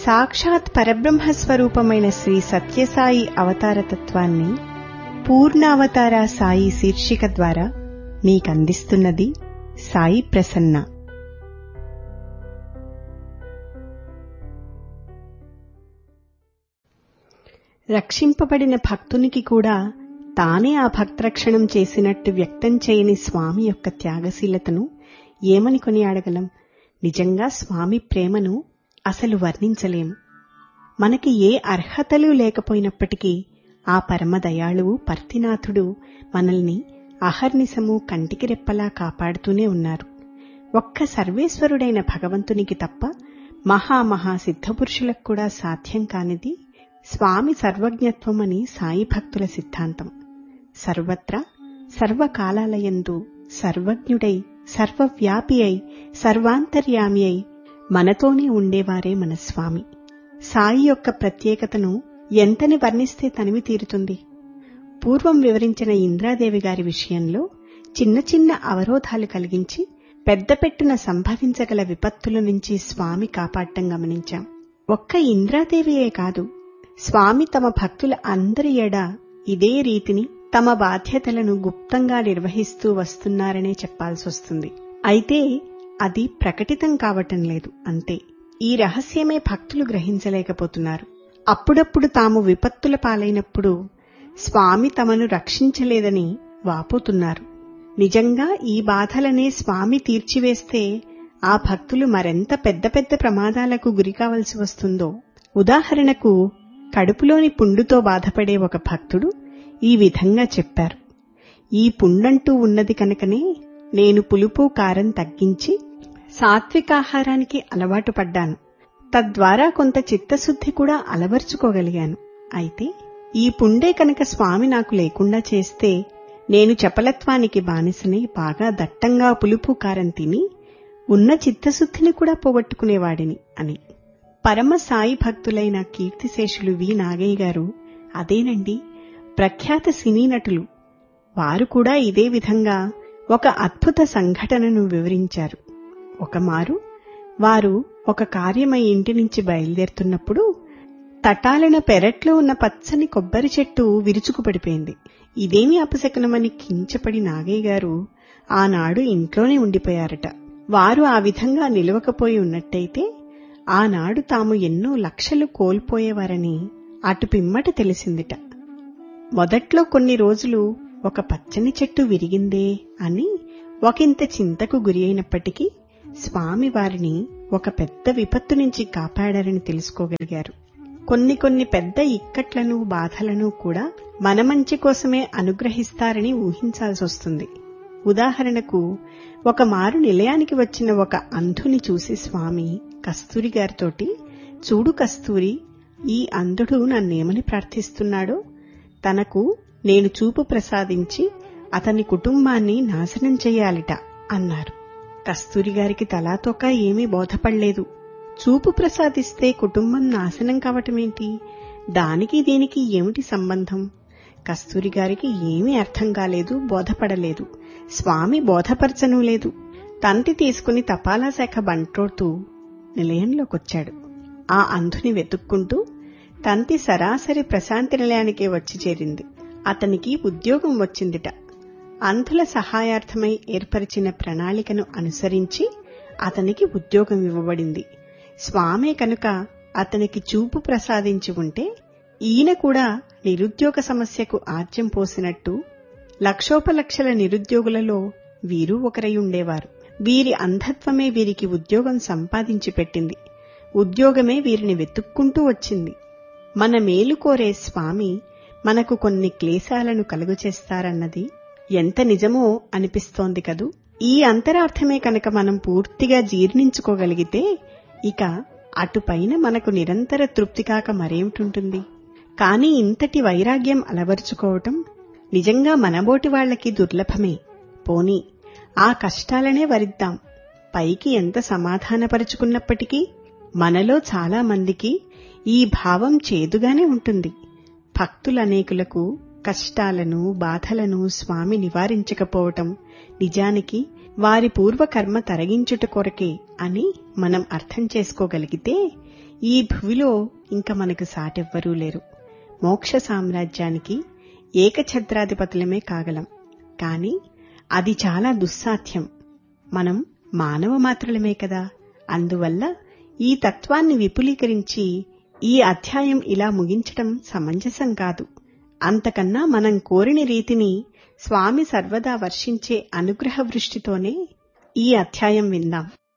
సాక్షాత్ పరబ్రహ్మస్వరూపమైన శ్రీ సత్యసాయి అవతారతత్వాన్ని పూర్ణావతార సాయి శీర్షిక ద్వారా మీకందిస్తున్నది సాయి ప్రసన్న. రక్షింపబడిన భక్తునికి కూడా తానే ఆ భక్తరక్షణం చేసినట్టు వ్యక్తం చేయని స్వామి యొక్క త్యాగశీలతను ఏమని కొనియాడగలం? నిజంగా స్వామి ప్రేమను అసలు వర్ణించలేము. మనకి ఏ అర్హతలు లేకపోయినప్పటికీ ఆ పరమదయాళువు పర్తినాథుడు మనల్ని అహర్నిశము కంటికి రెప్పలా కాపాడుతూనే ఉన్నారు. ఒక్క సర్వేశ్వరుడైన భగవంతునికి తప్ప మహామహా సిద్ధపురుషులకు కూడా సాధ్యం కానిది స్వామి సర్వజ్ఞత్వం అని సాయి భక్తుల సిద్ధాంతం. సర్వత్రా సర్వకాలాలయందు సర్వజ్ఞుడై సర్వవ్యాపి అయి సర్వాంతర్యామి అయి మనతోనే ఉండేవారే మన స్వామి. సాయి యొక్క ప్రత్యేకతను ఎంతని వర్ణిస్తే తనివి తీరుతుంది? పూర్వం వివరించిన ఇంద్రాదేవి గారి విషయంలో చిన్న చిన్న అవరోధాలు కలిగించి పెద్ద పెట్టున సంభవించగల విపత్తుల నుంచి స్వామి కాపాడటం గమనించాం. ఒక్క ఇంద్రాదేవియే కాదు, స్వామి తమ భక్తుల అందరి ఎడ ఇదే రీతిని తమ బాధ్యతలను గుప్తంగా నిర్వహిస్తూ వస్తున్నారనే చెప్పాల్సొస్తుంది. అయితే అది ప్రకటితం కావటం లేదు అంతే. ఈ రహస్యమే భక్తులు గ్రహించలేకపోతున్నారు. అప్పుడప్పుడు తాము విపత్తుల పాలైనప్పుడు స్వామి తమను రక్షించలేదని వాపోతున్నారు. నిజంగా ఈ బాధలనే స్వామి తీర్చివేస్తే ఆ భక్తులు మరెంత పెద్ద పెద్ద ప్రమాదాలకు గురికావలసి వస్తుందో. ఉదాహరణకు కడుపులోని పుండుతో బాధపడే ఒక భక్తుడు ఈ విధంగా చెప్పారు: ఈ పుండంటూ ఉన్నది కనుకనే నేను పులుపు కారం తగ్గించి సాత్వికాహారానికి అలవాటు పడ్డాను. తద్వారా కొంత చిత్తశుద్ధి కూడా అలవర్చుకోగలిగాను. అయితే ఈ పుండే కనుక స్వామి నాకు లేకుండా చేస్తే నేను చపలత్వానికి బానిసనే బాగా దట్టంగా పులుపు కారం తిని ఉన్న చిత్తశుద్ధిని కూడా పోగొట్టుకునేవాడిని అని. పరమ సాయి భక్తులైన కీర్తిశేషులు వి నాగయ్య గారు అదేనండి ప్రఖ్యాత సినీ నటులు. వారు కూడా ఇదే విధంగా ఒక అద్భుత సంఘటనను వివరించారు. ఒకమారు వారు ఒక కార్యమై ఇంటి నుంచి బయలుదేరుతున్నప్పుడు తటాలన పెరట్లో ఉన్న పచ్చని కొబ్బరి చెట్టు విరుచుకుపడిపోయింది. ఇదేమి అపశకనమని కించపడి నాగయ్య గారు ఆనాడు ఇంట్లోనే ఉండిపోయారట. వారు ఆ విధంగా నిలవకపోయి ఉన్నట్టయితే ఆనాడు తాము ఎన్నో లక్షలు కోల్పోయేవారని అటు పిమ్మట తెలిసిందిట. మొదట్లో కొన్ని రోజులు ఒక పచ్చని చెట్టు విరిగిందే అని ఒకంత చింతకు గురి అయినప్పటికీ స్వామి వారిని ఒక పెద్ద విపత్తు నుంచి కాపాడారని తెలుసుకోగలిగారు. కొన్ని పెద్ద ఇక్కట్లను బాధలను కూడా మన మంచి కోసమే అనుగ్రహిస్తారని ఊహించాల్సొస్తుంది. ఉదాహరణకు ఒక మారు నిలయానికి వచ్చిన ఒక అంధుని చూసి స్వామి కస్తూరి గారితోటి, చూడు కస్తూరి, ఈ అంధుడు నన్నేమని ప్రార్థిస్తున్నాడో, తనకు నేను చూపు ప్రసాదించి అతని కుటుంబాన్ని నాశనం చెయ్యాలిట అన్నారు. కస్తూరి గారికి తలాతోక ఏమీ బోధపడలేదు. చూపు ప్రసాదిస్తే కుటుంబం నాశనం కావటమేంటి? దానికి దీనికి ఏమిటి సంబంధం? కస్తూరి గారికి ఏమీ అర్థం కాలేదు, బోధపడలేదు. స్వామి బోధపరచనూ లేదు. తంతి తీసుకుని తపాలా శాఖ బంట్రోడుతూ నిలయంలోకొచ్చాడు. ఆ అంధుని వెతుక్కుంటూ తంతి సరాసరి ప్రశాంతి నిలయానికే వచ్చి చేరింది. అతనికి ఉద్యోగం వచ్చిందిట. అంధుల సహాయార్థమై ఏర్పరిచిన ప్రణాళికను అనుసరించి అతనికి ఉద్యోగం ఇవ్వబడింది. స్వామే కనుక అతనికి చూపు ప్రసాదించి ఉంటే ఈయన కూడా నిరుద్యోగ సమస్యకు ఆజ్యం పోసినట్టు లక్షోపలక్షల నిరుద్యోగులలో వీరు ఒకరై ఉండేవారు. వీరి అంధత్వమే వీరికి ఉద్యోగం సంపాదించి పెట్టింది. ఉద్యోగమే వీరిని వెతుక్కుంటూ వచ్చింది. మన మేలు కోరే స్వామి మనకు కొన్ని క్లేశాలను కలుగచేస్తారన్నది ఎంత నిజమో అనిపిస్తోంది కదూ. ఈ అంతరార్థమే కనుక మనం పూర్తిగా జీర్ణించుకోగలిగితే ఇక అటుపైన మనకు నిరంతర తృప్తి కాక మరేమిటుంటుంది? కాని ఇంతటి వైరాగ్యం అలవరుచుకోవటం నిజంగా మనబోటి వాళ్లకి దుర్లభమే. పోనీ ఆ కష్టాలనే వరిద్దాం. పైకి ఎంత సమాధానపరుచుకున్నప్పటికీ మనలో చాలా మందికి ఈ భావం చేదుగానే ఉంటుంది. భక్తులనేకులకు కష్టాలను బాధలను స్వామి నివారించకపోవటం నిజానికి వారి పూర్వకర్మ తరగించుట కొరకే అని మనం అర్థం చేసుకోగలిగితే ఈ భువిలో ఇంక మనకు సాటెవ్వరూ లేరు. మోక్ష సామ్రాజ్యానికి ఏకఛత్రాధిపతులమే కాగలం. కాని అది చాలా దుస్సాధ్యం. మనం మానవ మాత్రులమే కదా. అందువల్ల ఈ తత్వాన్ని విపులీకరించి ఈ అధ్యాయం ఇలా ముగించటం సమంజసం కాదు. అంతకన్నా మనం కోరిన రీతిని స్వామి సర్వదా వర్షించే అనుగ్రహ వృష్టితోనే ఈ అధ్యాయం విందాం.